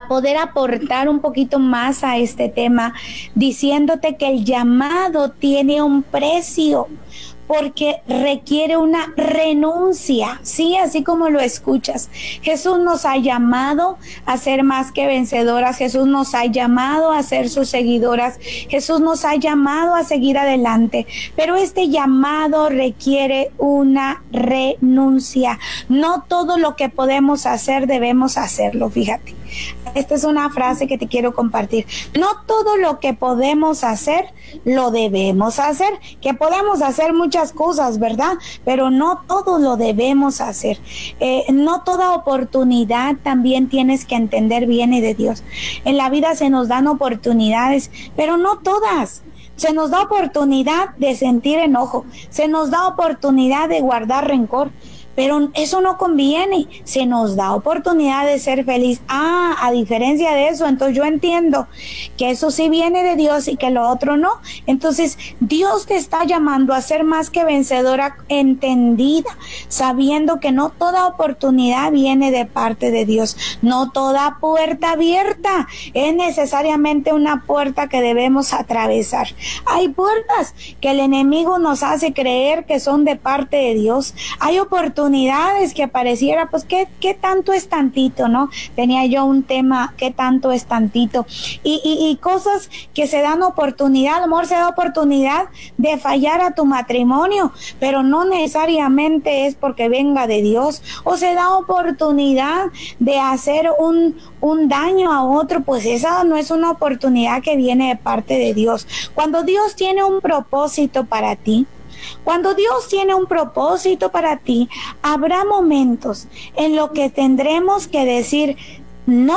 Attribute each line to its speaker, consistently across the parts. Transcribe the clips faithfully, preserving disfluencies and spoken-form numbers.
Speaker 1: poder aportar un poquito más a este tema, diciéndote que el llamado tiene un precio, porque requiere una renuncia, sí, así como lo escuchas. Jesús nos ha llamado a ser más que vencedoras, Jesús nos ha llamado a ser sus seguidoras, Jesús nos ha llamado a seguir adelante, pero este llamado requiere una renuncia. No todo lo que podemos hacer debemos hacerlo, fíjate. Esta es una frase que te quiero compartir. No todo lo que podemos hacer lo debemos hacer, que podemos hacer muchas cosas, ¿verdad? Pero no todo lo debemos hacer. Eh, no toda oportunidad, también tienes que entender, viene de Dios. En la vida se nos dan oportunidades, pero no todas. Se nos da oportunidad de sentir enojo, se nos da oportunidad de guardar rencor, pero eso no conviene. Se nos da oportunidad de ser feliz. Ah, a diferencia de eso, entonces yo entiendo que eso sí viene de Dios y que lo otro no. Entonces Dios te está llamando a ser más que vencedora, entendida, sabiendo que no toda oportunidad viene de parte de Dios. No toda puerta abierta es necesariamente una puerta que debemos atravesar. Hay puertas que el enemigo nos hace creer que son de parte de Dios. Hay oportunidades que pareciera, pues, ¿qué, qué tanto es tantito, no? Tenía yo un tema, ¿qué tanto es tantito? Y, y, y cosas que se dan oportunidad, a lo mejor se da oportunidad de fallar a tu matrimonio, pero no necesariamente es porque venga de Dios, o se da oportunidad de hacer un, un daño a otro, pues esa no es una oportunidad que viene de parte de Dios. Cuando Dios tiene un propósito para ti, Cuando Dios tiene un propósito para ti, habrá momentos en los que tendremos que decir no,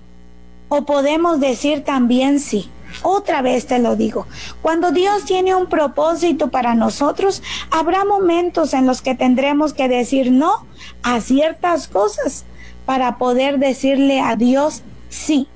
Speaker 1: o podemos decir también sí. Otra vez te lo digo, cuando Dios tiene un propósito para nosotros, habrá momentos en los que tendremos que decir no a ciertas cosas para poder decirle a Dios sí.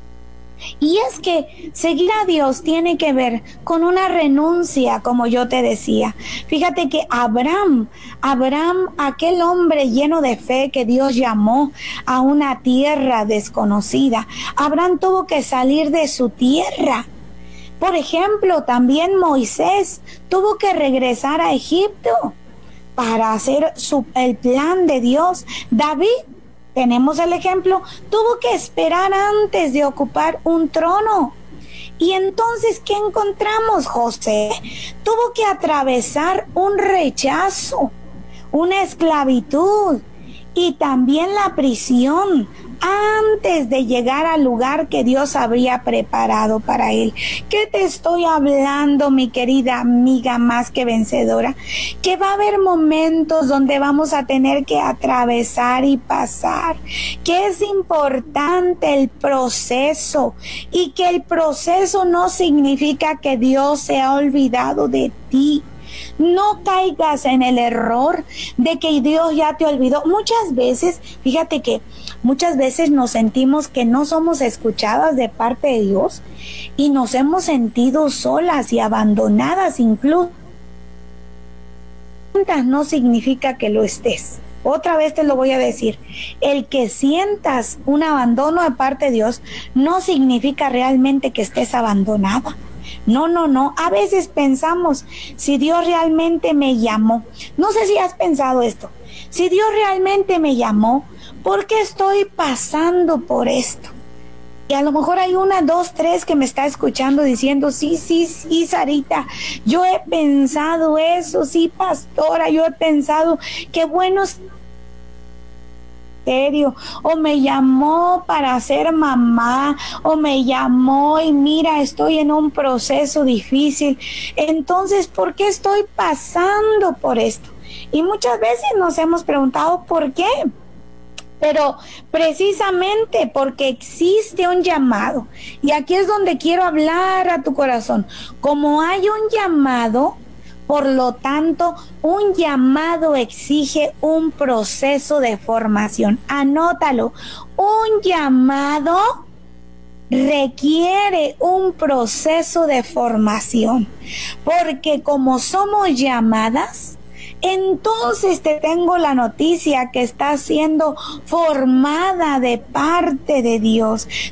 Speaker 1: Y es que seguir a Dios tiene que ver con una renuncia, como yo te decía. Fíjate que Abraham, Abraham, aquel hombre lleno de fe que Dios llamó a una tierra desconocida, Abraham tuvo que salir de su tierra. Por ejemplo, también Moisés tuvo que regresar a Egipto para hacer su, el plan de Dios. David, tenemos el ejemplo, tuvo que esperar antes de ocupar un trono. Y entonces, ¿qué encontramos? José tuvo que atravesar un rechazo, una esclavitud y también la prisión antes de llegar al lugar que Dios habría preparado para él. ¿Qué te estoy hablando, mi querida amiga más que vencedora? Que va a haber momentos donde vamos a tener que atravesar y pasar, que es importante el proceso, y que el proceso no significa que Dios se ha olvidado de ti. No caigas en el error de que Dios ya te olvidó. Muchas veces, fíjate que muchas veces nos sentimos que no somos escuchadas de parte de Dios y nos hemos sentido solas y abandonadas incluso. No significa que lo estés. Otra vez te lo voy a decir. El que sientas un abandono de parte de Dios no significa realmente que estés abandonada. No, no, no. A veces pensamos, si Dios realmente me llamó. No sé si has pensado esto. Si Dios realmente me llamó, ¿por qué estoy pasando por esto? Y a lo mejor hay una, dos, tres que me está escuchando diciendo, sí, sí, sí, Sarita, yo he pensado eso, sí, pastora, yo he pensado, qué bueno, serio, o me llamó para ser mamá, o me llamó y mira, estoy en un proceso difícil. Entonces, ¿por qué estoy pasando por esto? Y muchas veces nos hemos preguntado, ¿por qué? Pero precisamente porque existe un llamado. Y aquí es donde quiero hablar a tu corazón. Como hay un llamado, por lo tanto, un llamado exige un proceso de formación. Anótalo. Un llamado requiere un proceso de formación. Porque como somos llamadas, entonces te tengo la noticia que está siendo formada de parte de Dios.